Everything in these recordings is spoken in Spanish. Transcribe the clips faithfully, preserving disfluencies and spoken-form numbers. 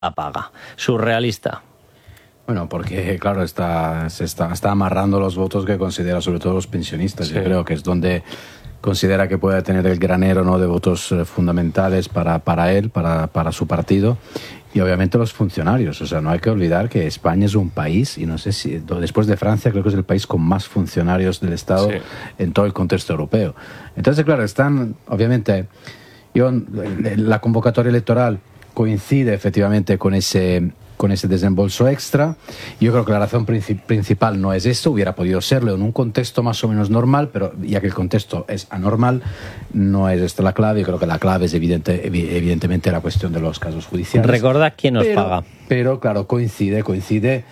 paga. Surrealista. Bueno, porque claro, está, se está, está amarrando los votos que considera, sobre todo los pensionistas. Sí. Yo creo que es donde considera que puede tener el granero, ¿no?, de votos eh, fundamentales para, para él, para, para su partido. Y obviamente los funcionarios. O sea, no hay que olvidar que España es un país, y no sé si después de Francia, creo que es el país con más funcionarios del Estado, sí, en todo el contexto europeo. Entonces, claro, están, obviamente, yo, la convocatoria electoral coincide efectivamente con ese, con ese desembolso extra. Yo creo que la razón princip- principal no es esto, hubiera podido serlo en un contexto más o menos normal, pero ya que el contexto es anormal, no es esta la clave. Yo creo que la clave es evidente, evidentemente la cuestión de los casos judiciales. Recordad quién nos pero, paga. Pero claro, coincide, coincide,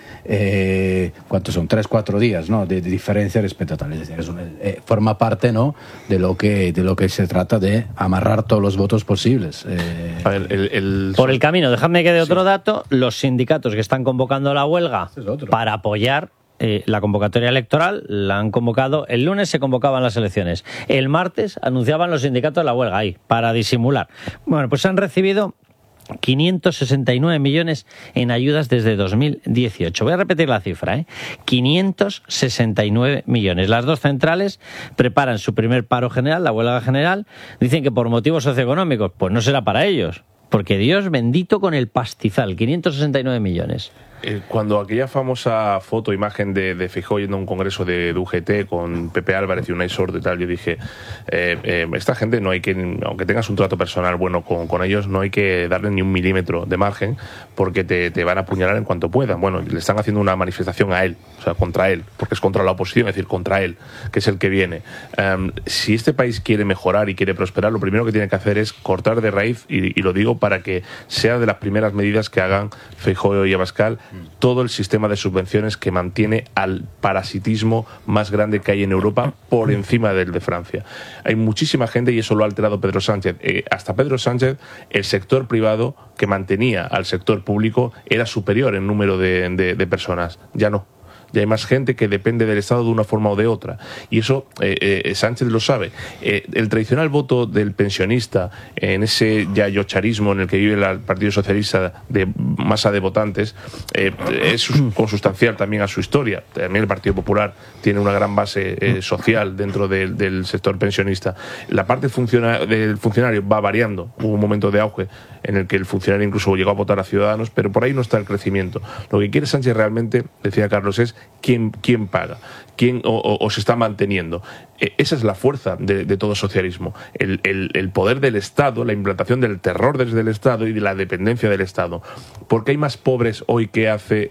eh, ¿cuántos son? Tres, cuatro días, ¿no?, de, de diferencia respecto a tal. Es decir, es un, eh, forma parte, ¿no?, de lo que de lo que se trata, de amarrar todos los votos posibles. Eh, a ver, el, el... Por el camino, dejadme que dé otro sí. dato. Los sindicatos que están convocando la huelga es para apoyar eh, la convocatoria electoral la han convocado. El lunes se convocaban las elecciones. El martes anunciaban los sindicatos la huelga ahí, para disimular. Bueno, pues han recibido quinientos sesenta y nueve millones en ayudas desde dos mil dieciocho. Voy a repetir la cifra, ¿eh? quinientos sesenta y nueve millones. Las dos centrales preparan su primer paro general, la huelga general. Dicen que por motivos socioeconómicos, pues no será para ellos. Porque Dios bendito con el pastizal, quinientos sesenta y nueve millones. Eh, cuando aquella famosa foto, imagen de, de Feijóo yendo a un congreso de, de U G T con Pepe Álvarez y Unai Sordo y tal, yo dije, eh, eh, esta gente no hay que, aunque tengas un trato personal bueno con, con ellos, no hay que darle ni un milímetro de margen, porque te, te van a apuñalar en cuanto puedan. Bueno, le están haciendo una manifestación a él, o sea, contra él, porque es contra la oposición, es decir, contra él, que es el que viene. Um, si este país quiere mejorar y quiere prosperar, lo primero que tiene que hacer es cortar de raíz, y, y lo digo para que sea de las primeras medidas que hagan Feijóo y Abascal, todo el sistema de subvenciones que mantiene al parasitismo más grande que hay en Europa por encima del de Francia. Hay muchísima gente, y eso lo ha alterado Pedro Sánchez. Eh, hasta Pedro Sánchez, el sector privado que mantenía al sector público era superior en número de, de, de personas. Ya no. Ya hay más gente que depende del Estado de una forma o de otra. Y eso eh, eh, Sánchez lo sabe. Eh, el tradicional voto del pensionista, en ese yayocharismo en el que vive el Partido Socialista de masa de votantes, eh, es consustancial también a su historia. También el Partido Popular tiene una gran base eh, social dentro de, del sector pensionista. La parte funciona, del funcionario va variando. Hubo un momento de auge en el que el funcionario incluso llegó a votar a Ciudadanos, pero por ahí no está el crecimiento. Lo que quiere Sánchez realmente, decía Carlos, es quién, quién paga, quién o, o, o se está manteniendo. Eh, esa es la fuerza de, de todo socialismo, el, el, el poder del Estado, la implantación del terror desde el Estado y de la dependencia del Estado. ¿Por qué hay más pobres hoy que hace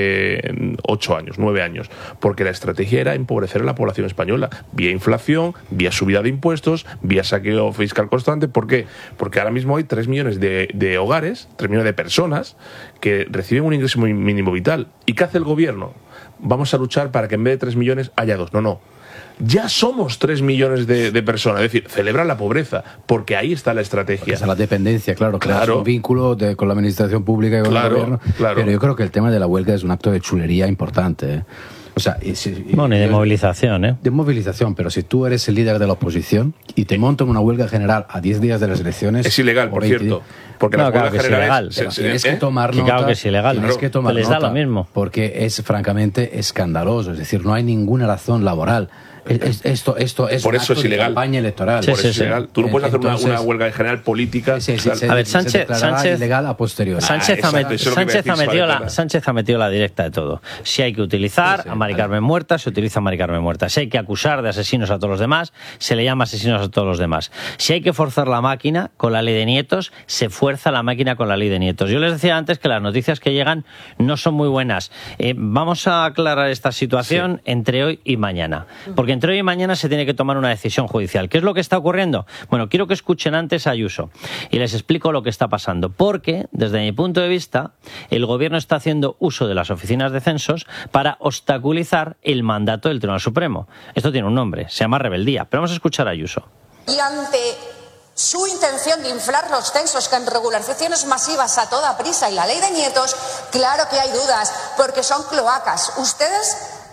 eh, ocho años, nueve años? Porque la estrategia era empobrecer a la población española, vía inflación, vía subida de impuestos, vía saqueo fiscal constante. ¿Por qué? Porque ahora mismo hay tres millones de, de hogares, tres millones de personas que reciben un ingreso mínimo vital. ¿Y qué hace el gobierno? Vamos a luchar para que en vez de tres millones haya dos. No, no. Ya somos tres millones de, de personas. Es decir, celebra la pobreza, porque ahí está la estrategia. Esa es la dependencia, claro. Claro. Es un vínculo de, con la administración pública y con claro, el gobierno. Claro. Pero yo creo que el tema de la huelga es un acto de chulería importante, ¿eh? O sea, y si, bueno, y de movilización, ¿eh? De movilización, pero si tú eres el líder de la oposición y te montan una huelga general a diez días de las elecciones... Es ilegal, por veinte cierto. Porque no, las claro huelgas que generales... es ilegal. Se, tienes ¿eh? que tomar que nota. Claro que es ilegal. Tienes que tomar les nota, da lo mismo. Porque es francamente escandaloso. Es decir, no hay ninguna razón laboral. Es, esto, esto es por un eso acto es ilegal. de campaña electoral. Sí, por eso sí, es sí. ilegal. Tú no puedes hacer Entonces, una, una huelga en general política. Sí, sí, sí, a ver, Sánchez, Sánchez, ilegal a posteriori. Sánchez, ah, ha, exacto, met, Sánchez, ha metido la, Sánchez ha metido la directa de todo. Si hay que utilizar sí, sí, a Mari Carmen vale. muerta, se utiliza a Mari Carmen muerta. Si hay que acusar de asesinos a todos los demás, se le llama asesinos a todos los demás. Si hay que forzar la máquina con la ley de nietos, se fuerza la máquina con la ley de nietos. Yo les decía antes que las noticias que llegan no son muy buenas. Eh, vamos a aclarar esta situación sí. entre hoy y mañana. Porque entre hoy y mañana se tiene que tomar una decisión judicial. ¿Qué es lo que está ocurriendo? Bueno, quiero que escuchen antes a Ayuso y les explico lo que está pasando, porque desde mi punto de vista el gobierno está haciendo uso de las oficinas de censos para obstaculizar el mandato del Tribunal Supremo. Esto tiene un nombre, se llama rebeldía, pero vamos a escuchar a Ayuso. Y ante su intención de inflar los censos con regularizaciones masivas a toda prisa y la ley de nietos, claro que hay dudas, porque son cloacas. Ustedes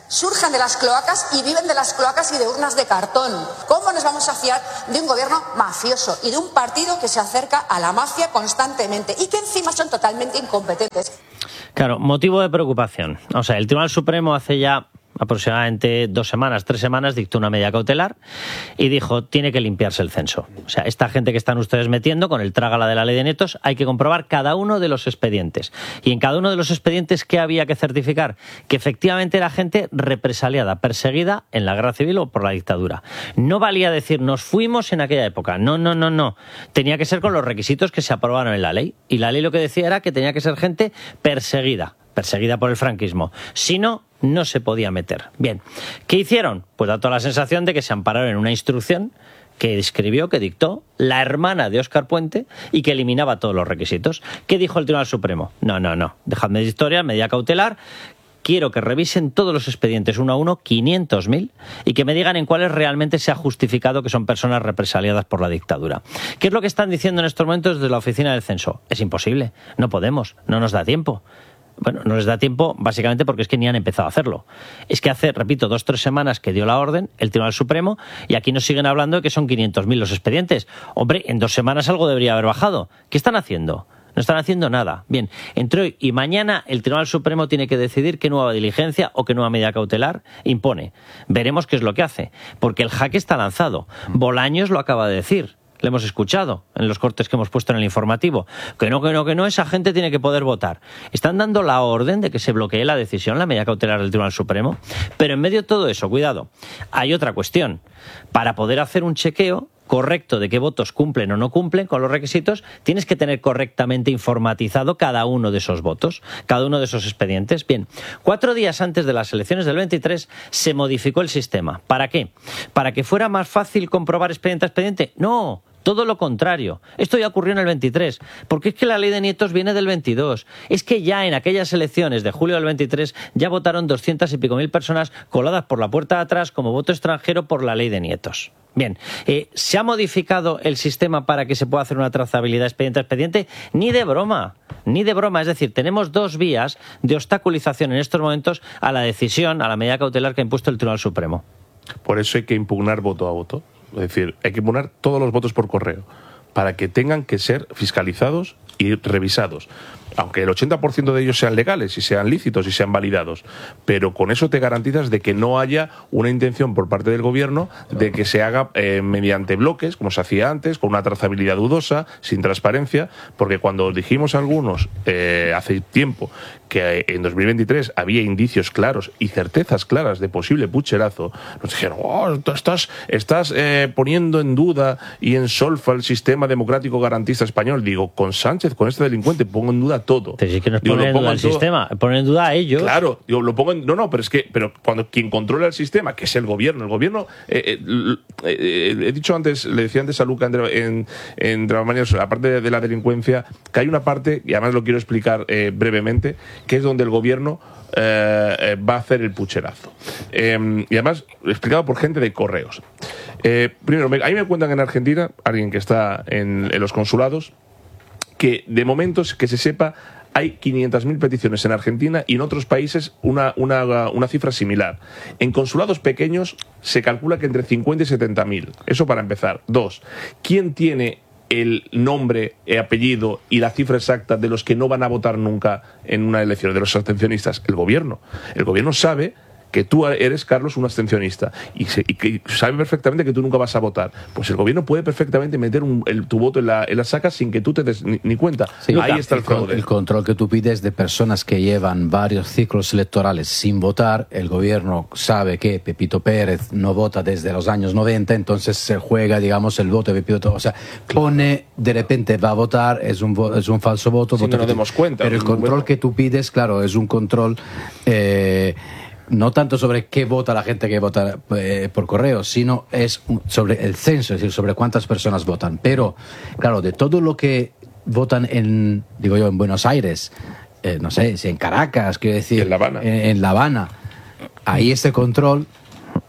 surgen de las cloacas y viven de las cloacas y de urnas de cartón. ¿Cómo nos vamos a fiar de un gobierno mafioso y de un partido que se acerca a la mafia constantemente y que encima son totalmente incompetentes? Claro, motivo de preocupación. O sea, el Tribunal Supremo hace ya aproximadamente dos semanas, tres semanas, dictó una medida cautelar y dijo, tiene que limpiarse el censo. O sea, esta gente que están ustedes metiendo con el trágala de la ley de nietos, hay que comprobar cada uno de los expedientes. Y en cada uno de los expedientes, ¿qué había que certificar? Que efectivamente era gente represaliada, perseguida en la guerra civil o por la dictadura. No valía decir, nos fuimos en aquella época. No, no, no, no. Tenía que ser con los requisitos que se aprobaron en la ley. Y la ley lo que decía era que tenía que ser gente perseguida. perseguida por el franquismo. Si no, no se podía meter. Bien, ¿qué hicieron? Pues da toda la sensación de que se ampararon en una instrucción que escribió, que dictó la hermana de Óscar Puente y que eliminaba todos los requisitos. ¿Qué dijo el Tribunal Supremo? No, no, no. Dejadme de historia, medida cautelar. Quiero que revisen todos los expedientes uno a uno, quinientos mil, y que me digan en cuáles realmente se ha justificado que son personas represaliadas por la dictadura. ¿Qué es lo que están diciendo en estos momentos desde la oficina del censo? Es imposible, no podemos, no nos da tiempo. Bueno, no les da tiempo básicamente porque es que ni han empezado a hacerlo. Es que hace, repito, dos o tres semanas que dio la orden el Tribunal Supremo y aquí nos siguen hablando de que son quinientos mil los expedientes. Hombre, en dos semanas algo debería haber bajado. ¿Qué están haciendo? No están haciendo nada. Bien, entre hoy y mañana el Tribunal Supremo tiene que decidir qué nueva diligencia o qué nueva medida cautelar impone. Veremos qué es lo que hace, porque el jaque está lanzado. Bolaños lo acaba de decir. Le hemos escuchado en los cortes que hemos puesto en el informativo. Que no, que no, que no, esa gente tiene que poder votar. Están dando la orden de que se bloquee la decisión, la medida cautelar del Tribunal Supremo. Pero en medio de todo eso, cuidado, hay otra cuestión. Para poder hacer un chequeo correcto de qué votos cumplen o no cumplen con los requisitos, tienes que tener correctamente informatizado cada uno de esos votos, cada uno de esos expedientes. Bien, cuatro días antes de las elecciones del veintitrés se modificó el sistema. ¿Para qué? ¿Para que fuera más fácil comprobar expediente a expediente? No. Todo lo contrario. Esto ya ocurrió en el veintitrés, porque es que la ley de nietos viene del veintidós. Es que ya en aquellas elecciones de julio del veintitrés ya votaron doscientas y pico mil personas coladas por la puerta de atrás como voto extranjero por la ley de nietos. Bien, eh, ¿se ha modificado el sistema para que se pueda hacer una trazabilidad expediente a expediente? Ni de broma, ni de broma. Es decir, tenemos dos vías de obstaculización en estos momentos a la decisión, a la medida cautelar que ha impuesto el Tribunal Supremo. Por eso hay que impugnar voto a voto. Es decir, hay que impugnar todos los votos por correo para que tengan que ser fiscalizados y revisados. Aunque el ochenta por ciento de ellos sean legales y sean lícitos y sean validados. Pero con eso te garantizas de que no haya una intención por parte del gobierno de que se haga eh, mediante bloques, como se hacía antes, con una trazabilidad dudosa, sin transparencia, porque cuando dijimos algunos eh, hace tiempo que en dos mil veintitrés había indicios claros y certezas claras de posible pucherazo, nos dijeron, oh, tú estás, estás eh, poniendo en duda y en solfa el sistema democrático garantista español. Digo, con Sánchez, con este delincuente, pongo en duda todo. Pero si que nos ponen en duda el sistema, ponen en duda a ellos. Claro, digo, lo pongo en, no, no, pero es que, pero cuando quien controla el sistema, que es el gobierno, el gobierno, eh, eh, eh, he dicho antes, le decía antes a Luca en, en, en Dramanias, aparte de, de la delincuencia, que hay una parte, y además lo quiero explicar eh, brevemente, que es donde el gobierno eh, eh, va a hacer el pucherazo. Eh, y además, explicado por gente de correos. Eh, primero, me, ahí me cuentan en Argentina, alguien que está en, en los consulados, que de momentos que se sepa hay quinientas mil peticiones en Argentina y en otros países una, una, una cifra similar. En consulados pequeños se calcula que entre cincuenta y setenta mil. Eso para empezar. Dos, ¿quién tiene el nombre, el apellido y la cifra exacta de los que no van a votar nunca en una elección, de los abstencionistas? El gobierno. El gobierno sabe que tú eres, Carlos, un abstencionista y, se, y que sabe perfectamente que tú nunca vas a votar. Pues el gobierno puede perfectamente meter un, el, tu voto en la, en la saca sin que tú te des ni, ni cuenta. Sí, ahí está el, el fraude. El control que tú pides de personas que llevan varios ciclos electorales sin votar, el gobierno sabe que Pepito Pérez no vota desde los años noventa, entonces se juega, digamos, el voto de Pepito. O sea, pone, de repente va a votar, es un, es un falso voto. Si no nos demos cuenta. Pero el control bueno. que tú pides, claro, es un control... Eh, no tanto sobre qué vota la gente que vota eh, por correo, sino es sobre el censo, es decir, sobre cuántas personas votan. Pero, claro, de todo lo que votan en, digo yo, en Buenos Aires, eh, no sé, si en Caracas, quiero decir, en La Habana, en, en La Habana, ahí este control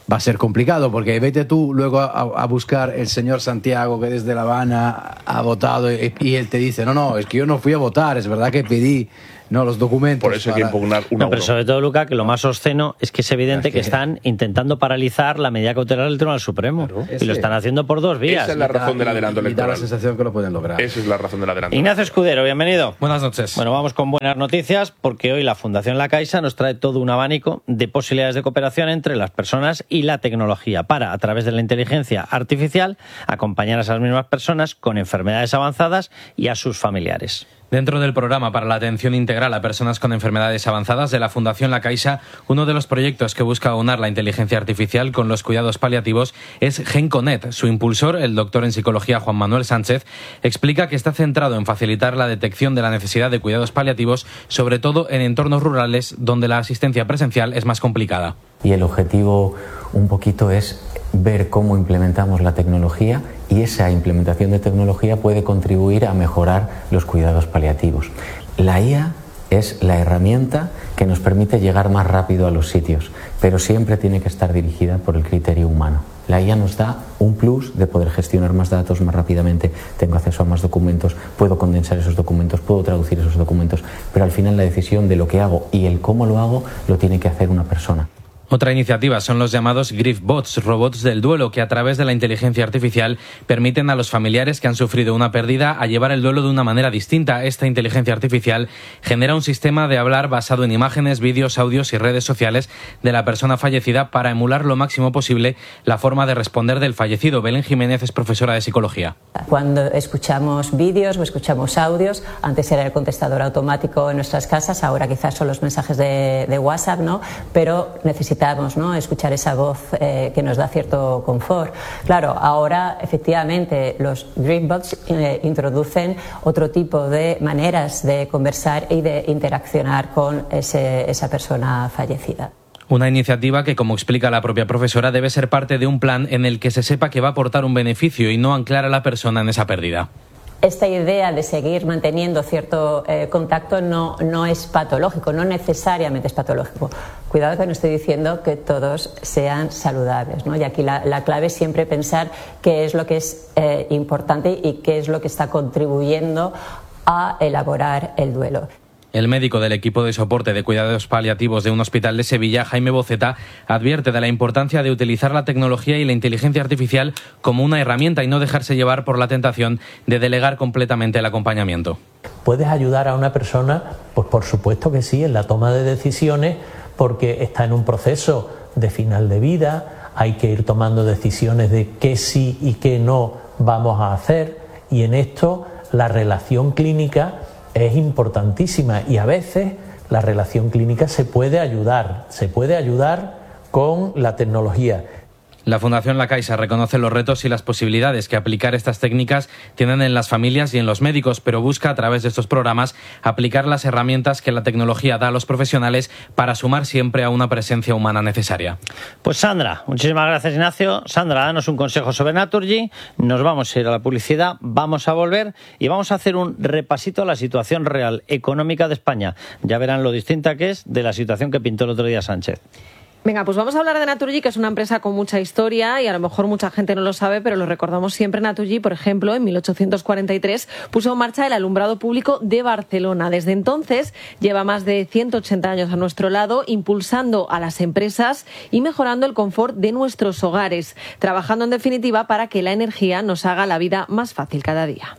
va a ser complicado, porque vete tú luego a, a buscar el señor Santiago, que desde La Habana ha votado, y, y él te dice, no, no, es que yo no fui a votar, es verdad que pedí no los documentos. Por eso para... hay que impugnar uno no, pero sobre todo, Luca, que lo más obsceno es que es evidente es que... que están intentando paralizar la medida cautelar del Tribunal Supremo. Claro. Y lo están haciendo por dos vías. Esa es la razón del y, adelanto y, y da electoral. la sensación que lo pueden lograr. Esa es la razón del adelanto. Ignacio Escudero, bienvenido. Buenas noches. Bueno, vamos con buenas noticias, porque hoy la Fundación La Caixa nos trae todo un abanico de posibilidades de cooperación entre las personas y la tecnología para, a través de la inteligencia artificial, acompañar a esas mismas personas con enfermedades avanzadas y a sus familiares. Dentro del programa para la atención integral a personas con enfermedades avanzadas de la Fundación La Caixa, uno de los proyectos que busca aunar la inteligencia artificial con los cuidados paliativos es GenConet. Su impulsor, el doctor en psicología Juan Manuel Sánchez, explica que está centrado en facilitar la detección de la necesidad de cuidados paliativos, sobre todo en entornos rurales donde la asistencia presencial es más complicada. Y el objetivo un poquito es ver cómo implementamos la tecnología, y esa implementación de tecnología puede contribuir a mejorar los cuidados paliativos. La I A es la herramienta que nos permite llegar más rápido a los sitios, pero siempre tiene que estar dirigida por el criterio humano. La I A nos da un plus de poder gestionar más datos más rápidamente, tengo acceso a más documentos, puedo condensar esos documentos, puedo traducir esos documentos, pero al final la decisión de lo que hago y el cómo lo hago lo tiene que hacer una persona. Otra iniciativa son los llamados GriefBots, robots del duelo, que a través de la inteligencia artificial permiten a los familiares que han sufrido una pérdida a llevar el duelo de una manera distinta. Esta inteligencia artificial genera un sistema de hablar basado en imágenes, vídeos, audios y redes sociales de la persona fallecida para emular lo máximo posible la forma de responder del fallecido. Belén Jiménez es profesora de psicología. Cuando escuchamos vídeos o escuchamos audios, antes era el contestador automático en nuestras casas, ahora quizás son los mensajes de, de WhatsApp, ¿no? Pero necesitamos ¿no? escuchar esa voz eh, que nos da cierto confort. Claro, ahora efectivamente los GriefBots eh, introducen otro tipo de maneras de conversar y de interaccionar con ese, esa persona fallecida. Una iniciativa que, como explica la propia profesora, debe ser parte de un plan en el que se sepa que va a aportar un beneficio y no anclar a la persona en esa pérdida. Esta idea de seguir manteniendo cierto eh, contacto no, no es patológico, no necesariamente es patológico. Cuidado que no estoy diciendo que todos sean saludables, ¿no? Y aquí la, la clave es siempre pensar qué es lo que es eh, importante y qué es lo que está contribuyendo a elaborar el duelo. El médico del equipo de soporte de cuidados paliativos de un hospital de Sevilla, Jaime Boceta, advierte de la importancia de utilizar la tecnología y la inteligencia artificial como una herramienta y no dejarse llevar por la tentación de delegar completamente el acompañamiento. ¿Puedes ayudar a una persona? Pues por supuesto que sí, en la toma de decisiones, porque está en un proceso de final de vida, hay que ir tomando decisiones de qué sí y qué no vamos a hacer, y en esto la relación clínica es importantísima, y a veces la relación clínica se puede ayudar, se puede ayudar con la tecnología. La Fundación La Caixa reconoce los retos y las posibilidades que aplicar estas técnicas tienen en las familias y en los médicos, pero busca a través de estos programas aplicar las herramientas que la tecnología da a los profesionales para sumar siempre a una presencia humana necesaria. Pues Sandra, muchísimas gracias, Ignacio. Sandra, danos un consejo sobre Naturgy. Nos vamos a ir a la publicidad, vamos a volver y vamos a hacer un repasito a la situación real económica de España. Ya verán lo distinta que es de la situación que pintó el otro día Sánchez. Venga, pues vamos a hablar de Naturgy, que es una empresa con mucha historia y a lo mejor mucha gente no lo sabe, pero lo recordamos siempre. Naturgy, por ejemplo, en mil ochocientos cuarenta y tres puso en marcha el alumbrado público de Barcelona. Desde entonces lleva más de ciento ochenta años a nuestro lado, impulsando a las empresas y mejorando el confort de nuestros hogares, trabajando en definitiva para que la energía nos haga la vida más fácil cada día.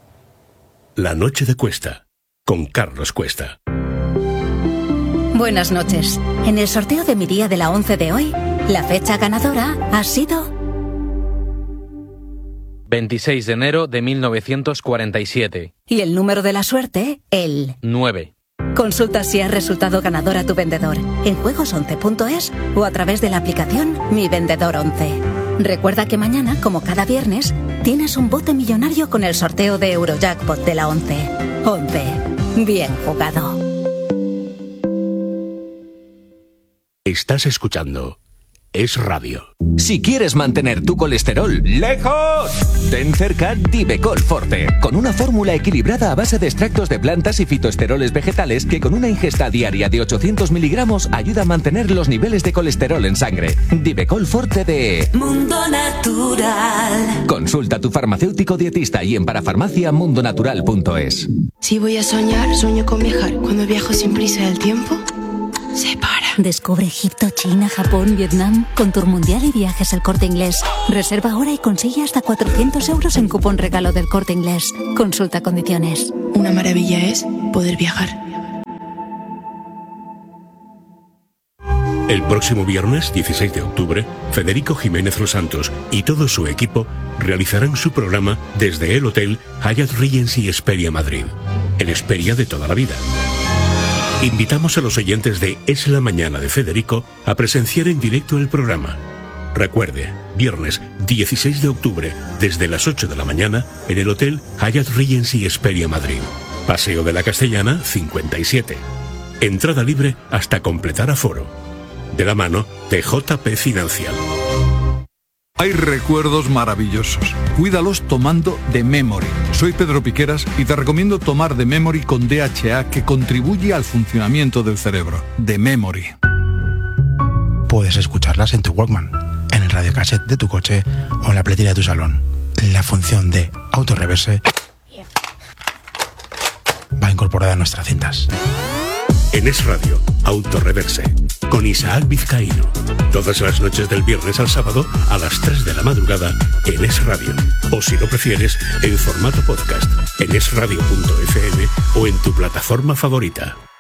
La noche de Cuesta, con Carlos Cuesta. Buenas noches. En el sorteo de mi día de la once de hoy, la fecha ganadora ha sido veintiséis de enero de mil novecientos cuarenta y siete. Y el número de la suerte, el nueve. Consulta si has resultado ganador a tu vendedor en juegos once punto es o a través de la aplicación Mi Vendedor once. Recuerda que mañana, como cada viernes, tienes un bote millonario con el sorteo de Eurojackpot de la once. once. Bien jugado. Estás escuchando Es Radio. Si quieres mantener tu colesterol lejos, ten cerca Divecol Forte, con una fórmula equilibrada a base de extractos de plantas y fitoesteroles vegetales que con una ingesta diaria de ochocientos miligramos ayuda a mantener los niveles de colesterol en sangre. Divecol Forte de Mundo Natural. Consulta a tu farmacéutico dietista y en parafarmacia mundonatural punto es. Si voy a soñar, sueño con viajar. Cuando viajo sin prisa del tiempo, se para. Descubre Egipto, China, Japón, Vietnam con Tour Mundial y Viajes El Corte Inglés. Reserva ahora y consigue hasta cuatrocientos euros en cupón regalo del Corte Inglés. Consulta condiciones. Una maravilla es poder viajar. El próximo viernes dieciséis de octubre, Federico Jiménez Los Santos y todo su equipo realizarán su programa desde el Hotel Hyatt Regency Hesperia Madrid, el Hesperia de toda la vida. Invitamos a los oyentes de Es la Mañana de Federico a presenciar en directo el programa. Recuerde, viernes dieciséis de octubre, desde las ocho de la mañana, en el Hotel Hyatt Regency Hesperia Madrid. Paseo de la Castellana, cincuenta y siete. Entrada libre hasta completar aforo. De la mano de J P Financial. Hay recuerdos maravillosos. Cuídalos tomando The Memory. Soy Pedro Piqueras y te recomiendo tomar The Memory con D H A, que contribuye al funcionamiento del cerebro. The Memory. Puedes escucharlas en tu Walkman, en el radiocassette de tu coche o en la pletera de tu salón. La función de autorreverse va incorporada a nuestras cintas. En Es Radio, Autorreverse, con Isaac Vizcaíno. Todas las noches del viernes al sábado a las tres de la madrugada en Es Radio. O si lo prefieres, en formato podcast, en es radio punto f m o en tu plataforma favorita.